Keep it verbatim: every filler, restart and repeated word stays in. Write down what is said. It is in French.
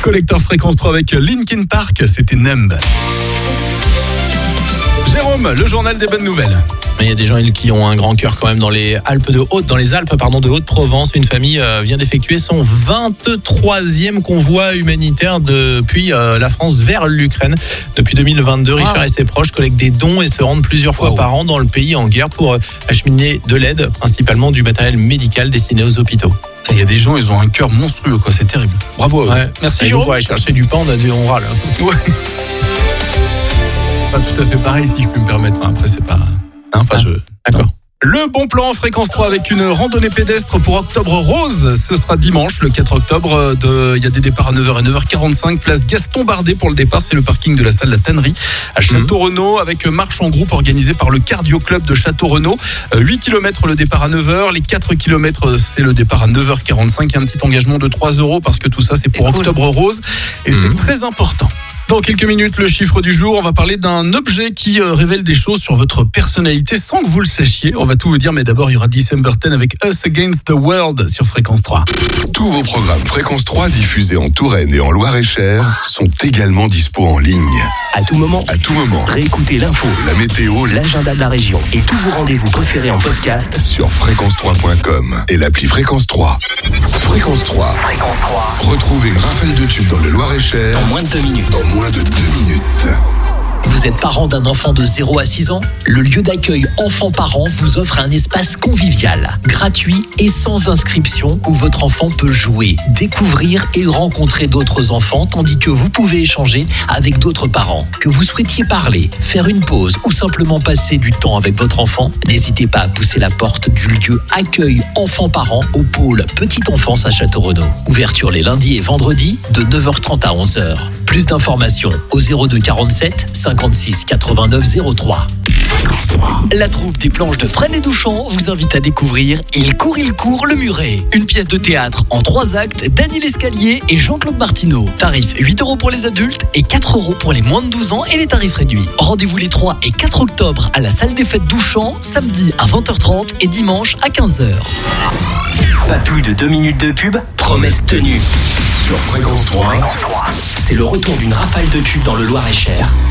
Collector Fréquence trois avec Linkin Park, c'était Numb. Jérôme, le journal des bonnes nouvelles. Il y a des gens qui ont un grand cœur quand même dans les Alpes de Haute, dans les Alpes pardon de Haute-Provence. Une famille vient d'effectuer son vingt-troisième convoi humanitaire depuis la France vers l'Ukraine. Depuis deux mille vingt-deux, Richard wow. et ses proches collectent des dons et se rendent plusieurs fois wow. par an dans le pays en guerre pour acheminer de l'aide, principalement du matériel médical destiné aux hôpitaux. Il y a des gens, ils ont un cœur monstrueux, quoi. C'est terrible. Bravo. Ouais. Merci et Jérôme. Pour aller chercher du pain, on a du on râle. Ouais. Pas tout à fait pareil, si je peux me permettre. Après, c'est pas. Enfin, ah, je. D'accord. Le bon plan Fréquence trois avec une randonnée pédestre pour Octobre Rose. Ce sera dimanche, le quatre octobre. De... Il y a des départs à neuf heures et neuf heures quarante-cinq. Place Gaston Bardet pour le départ. C'est le parking de la salle La Tannerie à Château-Renaud avec marche en groupe organisée par le Cardio Club de Château-Renaud. huit kilomètres le départ à neuf heures. Les quatre kilomètres, c'est le départ à neuf heures quarante-cinq. Il y a un petit engagement de trois euros parce que tout ça, c'est pour c'est Octobre cool. Rose. Et mmh. c'est très important. Dans quelques minutes, le chiffre du jour, on va parler d'un objet qui euh, révèle des choses sur votre personnalité sans que vous le sachiez. On va tout vous dire, mais d'abord, il y aura December dix avec Us Against the World sur Fréquence trois. Tous vos programmes Fréquence trois diffusés en Touraine et en Loir-et-Cher sont également dispo en ligne. À tout moment. À tout moment. Réécoutez l'info, la météo, l'agenda de la région et tous vos rendez-vous préférés en podcast sur fréquence trois point com et l'appli Fréquence trois. Fréquence trois. Fréquence trois. Retrouvez une rafale de tubes dans le Loir-et-Cher en moins de deux minutes. En moins de deux minutes. Vous êtes parent d'un enfant de zéro à six ans? Le lieu d'accueil enfants-parents vous offre un espace convivial, gratuit et sans inscription où votre enfant peut jouer, découvrir et rencontrer d'autres enfants tandis que vous pouvez échanger avec d'autres parents. Que vous souhaitiez parler, faire une pause ou simplement passer du temps avec votre enfant, n'hésitez pas à pousser la porte du lieu accueil enfants-parents au pôle Petite Enfance à Château-Renaud. Ouverture les lundis et vendredis de neuf heures trente à onze heures. Plus d'informations au zéro deux quarante-sept cinquante-six quatre-vingt-neuf zéro trois. La troupe des planches de Fresnes et Douchamp vous invite à découvrir Il court, il court, le muret. Une pièce de théâtre en trois actes d'Annie Lescalier et Jean-Claude Martineau. Tarif huit euros pour les adultes et quatre euros pour les moins de douze ans et les tarifs réduits. Rendez-vous les trois et quatre octobre à la salle des fêtes Douchamp, samedi à vingt heures trente et dimanche à quinze heures. Pas plus de deux minutes de pub, promesse tenue. Sur Fréquence trois. C'est le retour d'une rafale de tubes dans le Loir-et-Cher.